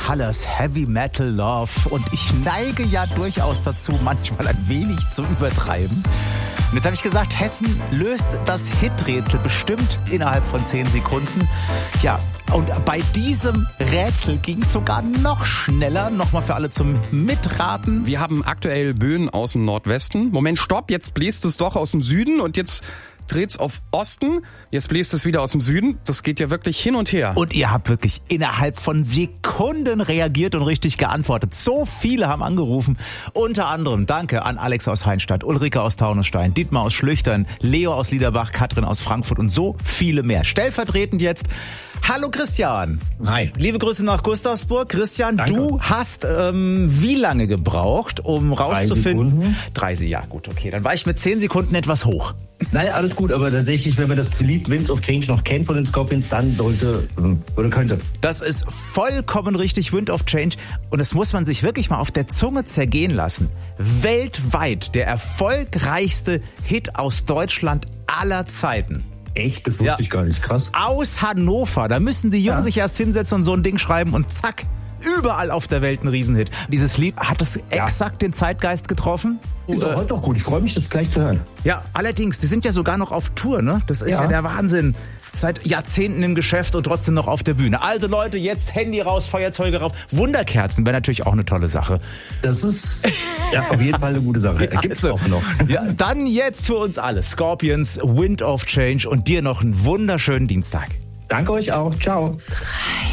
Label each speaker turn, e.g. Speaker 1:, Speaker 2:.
Speaker 1: Colors, Heavy Metal Love. Und ich neige ja durchaus dazu, manchmal ein wenig zu übertreiben. Und jetzt habe ich gesagt, Hessen löst das Hiträtsel bestimmt innerhalb von 10 Sekunden. Ja, und bei diesem Rätsel ging es sogar noch schneller. Nochmal für alle zum Mitraten.
Speaker 2: Wir haben aktuell Böen aus dem Nordwesten. Moment, stopp, jetzt bläst es doch aus dem Süden und jetzt dreht's auf Osten. Jetzt bläst es wieder aus dem Süden. Das geht ja wirklich hin und her.
Speaker 1: Und ihr habt wirklich innerhalb von Sekunden reagiert und richtig geantwortet. So viele haben angerufen. Unter anderem danke an Alex aus Heinstadt, Ulrike aus Taunusstein, Dietmar aus Schlüchtern, Leo aus Liederbach, Katrin aus Frankfurt und so viele mehr. Stellvertretend jetzt, hallo Christian.
Speaker 3: Hi.
Speaker 1: Liebe Grüße nach Gustavsburg. Christian,
Speaker 3: Danke.
Speaker 1: Du hast wie lange gebraucht, um rauszufinden?
Speaker 3: 3 Sekunden.
Speaker 1: Ja gut, okay. Dann war ich mit 10 Sekunden etwas hoch.
Speaker 3: Nein, alles gut, aber tatsächlich, wenn man das Lied Winds of Change noch kennt von den Scorpions, dann sollte oder könnte.
Speaker 1: Das ist vollkommen richtig, Wind of Change. Und das muss man sich wirklich mal auf der Zunge zergehen lassen. Weltweit der erfolgreichste Hit aus Deutschland aller Zeiten.
Speaker 3: Echt? Das wusste ich gar nicht. Krass.
Speaker 1: Aus Hannover. Da müssen die Jungs sich erst hinsetzen und so ein Ding schreiben und zack, überall auf der Welt ein Riesenhit. Dieses Lied, hat es exakt den Zeitgeist getroffen?
Speaker 3: Ist auch heute noch gut. Ich freue mich, das gleich zu hören.
Speaker 1: Ja, allerdings, die sind ja sogar noch auf Tour, ne? Das ist ja der Wahnsinn. Seit Jahrzehnten im Geschäft und trotzdem noch auf der Bühne. Also Leute, jetzt Handy raus, Feuerzeuge rauf. Wunderkerzen wäre natürlich auch eine tolle Sache.
Speaker 3: Das ist auf jeden Fall eine gute Sache. Gibt's auch noch.
Speaker 1: Ja, dann jetzt für uns alle. Scorpions, Wind of Change und dir noch einen wunderschönen Dienstag.
Speaker 3: Danke euch auch. Ciao.
Speaker 1: 3